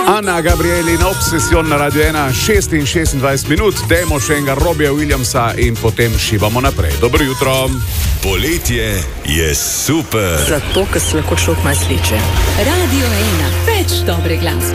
Ana Gabrieli in Obsession na Radio 1, 6 in 26 minut, dajmo še enega Robija Williamsa in potem šibamo naprej. Dobro jutro. Poletje je super. Zato, ker se lahko človek malo sliče. Radio 1, več dobre glasbe.